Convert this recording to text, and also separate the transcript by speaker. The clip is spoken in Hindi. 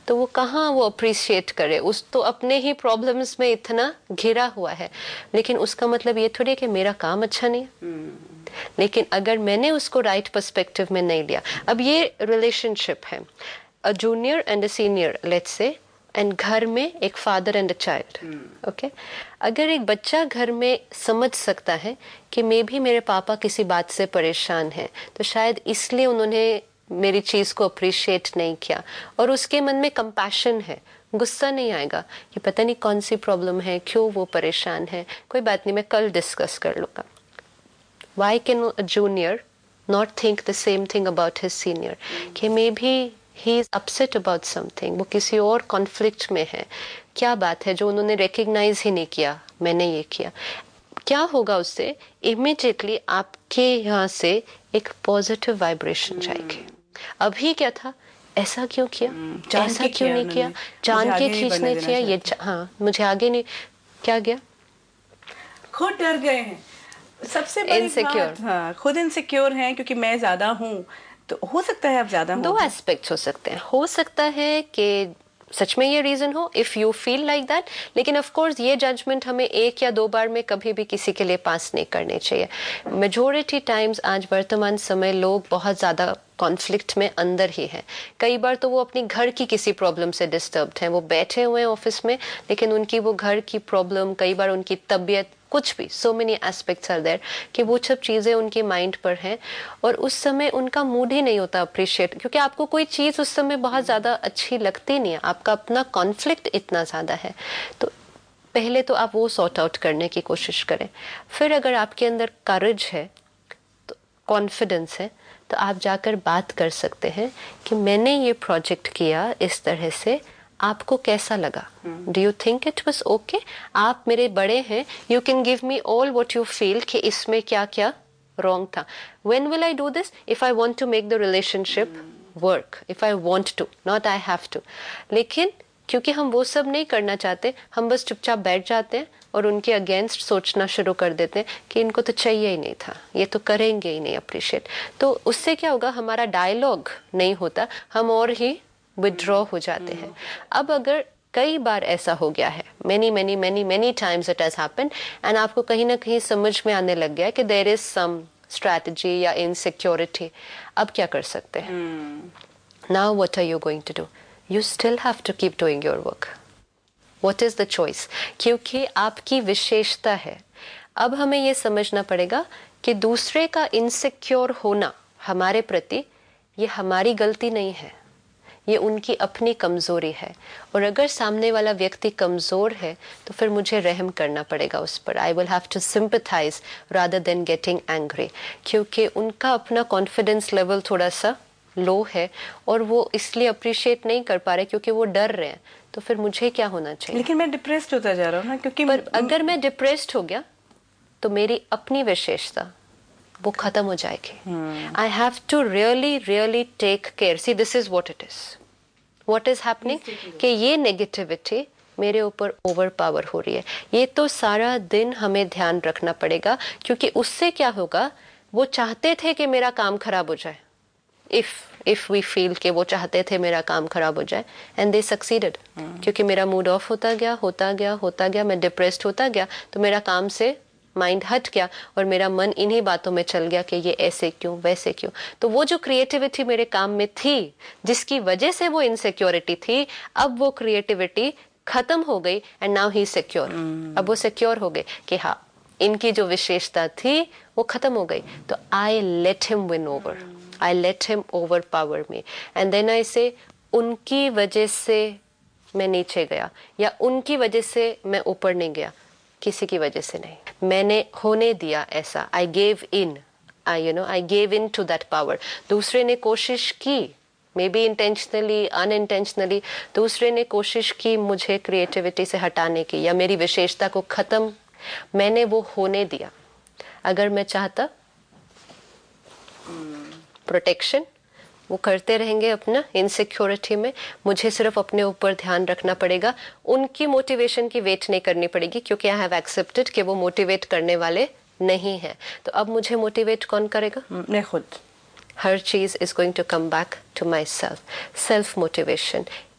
Speaker 1: तो वो कहाँ वो अप्रिशिएट करे, उस तो अपने ही प्रॉब्लम्स में इतना घिरा हुआ है। लेकिन उसका मतलब ये थोड़ी है कि मेरा काम अच्छा नहीं है। लेकिन अगर मैंने उसको राइट पर्सपेक्टिव में नहीं लिया, अब ये रिलेशनशिप है, a junior and a senior let's say, and घर में एक father and a child, okay. अगर एक बच्चा घर में समझ सकता है कि मे भी मेरे पापा किसी बात से परेशान हैं, तो शायद इसलिए उन्होंने मेरी चीज को अप्रिशिएट नहीं किया, और उसके मन में कंपैशन है, गुस्सा नहीं आएगा कि पता नहीं कौन सी प्रॉब्लम है, क्यों वो परेशान है, कोई बात नहीं, मैं कल डिस्कस कर लूंगा। Why can a junior not think the same thing about his senior? कि maybe he is upset about something, वो किसी और कॉन्फ्लिक्ट में है, क्या बात है जो उन्होंने रिकग्नाइज ही नहीं किया, मैंने ये किया। क्या होगा उससे, इमीडिएटली आपके यहाँ से एक पॉजिटिव वाइब्रेशन जाएगी। अभी क्या था, ऐसा क्यों किया, ऐसा क्यों नहीं किया, जान के खींचने चाहिए ये, हाँ मुझे आगे नहीं, क्या गया,
Speaker 2: खुद डर गए हैं, सबसे बड़ी बात, हाँ खुद इनसिक्योर हैं क्योंकि मैं ज्यादा हूँ। तो हो सकता है आप ज्यादा,
Speaker 1: दो एस्पेक्ट्स हो सकते हैं, हो सकता है कि सच में ये रीजन हो, if you feel like that. लेकिन ऑफ कोर्स ये जजमेंट हमें एक या दो बार में कभी भी किसी के लिए पास नहीं करने चाहिए। मेजोरिटी टाइम्स आज वर्तमान समय लोग बहुत ज्यादा कॉन्फ्लिक्ट में अंदर ही है। कई बार तो वो अपनी घर की किसी प्रॉब्लम से डिस्टर्ब्ड हैं, वो बैठे हुए हैं ऑफिस में, लेकिन उनकी वो घर की प्रॉब्लम, कई बार उनकी तबीयत, कुछ भी, so many aspects are there कि वो सब चीजें उनके माइंड पर हैं, और उस समय उनका मूड ही नहीं होता अप्रिशिएट, क्योंकि आपको कोई चीज उस समय बहुत ज्यादा अच्छी लगती नहीं है, आपका अपना कॉन्फ्लिक्ट इतना ज्यादा है। तो पहले तो आप वो सॉर्ट आउट करने की कोशिश करें। फिर अगर आपके अंदर करेज है, तो कॉन्फिडेंस है, तो आप जाकर बात कर सकते हैं कि मैंने ये प्रोजेक्ट किया इस तरह से, आपको कैसा लगा, do you think it was okay, आप मेरे बड़े हैं, you can give me all what you feel कि इसमें क्या क्या रॉन्ग था। When will I do this, if I want to make the relationship work, if I want to, not I have to. लेकिन क्योंकि हम वो सब नहीं करना चाहते, हम बस चुपचाप बैठ जाते हैं और उनके अगेंस्ट सोचना शुरू कर देते हैं कि इनको तो चाहिए ही नहीं था, ये तो करेंगे ही नहीं अप्रिशिएट। तो उससे क्या होगा, हमारा डायलॉग नहीं होता, हम और ही विड्रॉ हो जाते हैं। अब अगर कई बार ऐसा हो गया है, many many many many times it has happened, and आपको कहीं ना कहीं समझ में आने लग गया है कि देयर इज सम स्ट्रैटेजी या इनसिक्योरिटी, अब क्या कर सकते हैं? Now what are you going to do? You still have to keep doing your work. What is the choice? क्योंकि आपकी विशेषता है। अब हमें ये समझना पड़ेगा कि दूसरे का इनसिक्योर होना हमारे प्रति, ये हमारी गलती नहीं है, ये उनकी अपनी कमजोरी है। और अगर सामने वाला व्यक्ति कमजोर है तो फिर मुझे रहम करना पड़ेगा उस पर। I will have to sympathise rather than getting angry, क्योंकि उनका अपना कॉन्फिडेंस लेवल थोड़ा सा लो है और वो इसलिए अप्रिशिएट नहीं कर पा रहे क्योंकि वो डर रहे हैं। तो फिर मुझे क्या होना चाहिए?
Speaker 2: लेकिन मैं डिप्रेस्ड होता जा रहा हूँ ना, क्योंकि
Speaker 1: पर अगर मैं डिप्रेस्ड हो गया तो मेरी अपनी विशेषता वो खत्म हो जाएगी। I have to really really take care. See this is what it is, what is happening कि ये नेगेटिविटी मेरे ऊपर ओवर पावर हो रही है। ये तो सारा दिन हमें ध्यान रखना पड़ेगा, क्योंकि उससे क्या होगा, वो चाहते थे कि मेरा काम खराब हो जाए। इफ वी फील कि वो चाहते थे मेरा काम खराब हो जाए, एंड दे सक्सीडेड, क्योंकि मेरा मूड ऑफ होता गया, मैं डिप्रेस्ड होता गया, तो मेरा काम से माइंड हट गया और मेरा मन इन्हीं बातों में चल गया कि ये ऐसे क्यों, वैसे क्यों। तो वो जो क्रिएटिविटी मेरे काम में थी, जिसकी वजह से वो इनसिक्योरिटी थी, अब वो क्रिएटिविटी खत्म हो गई, एंड नाउ ही सिक्योर। अब वो सिक्योर हो गए कि हाँ, इनकी जो विशेषता थी वो खत्म हो गई। तो I let him win over, I let him over power me, and then I से उनकी वजह से मैं नीचे गया या उनकी वजह से मैं ऊपर नहीं गया, किसी की वजह से नहीं, मैंने होने दिया ऐसा। I gave in, I gave in to that power. दूसरे ने कोशिश की, मे बी इंटेंशनली अनइंटेंशनली, दूसरे ने कोशिश की मुझे क्रिएटिविटी से हटाने की या मेरी विशेषता को खत्म, मैंने वो होने दिया। अगर मैं चाहता प्रोटेक्शन, वो करते रहेंगे अपना इनसिक्योरिटी में, मुझे सिर्फ अपने ऊपर ध्यान रखना पड़ेगा, उनकी मोटिवेशन की वेट नहीं करनी पड़ेगी, क्योंकि आई हैव एक्सेप्टेड कि वो मोटिवेट करने वाले नहीं है। तो अब मुझे मोटिवेट कौन करेगा?
Speaker 2: मैं खुद।
Speaker 1: हर चीज is going to come back to my self. Self motivation,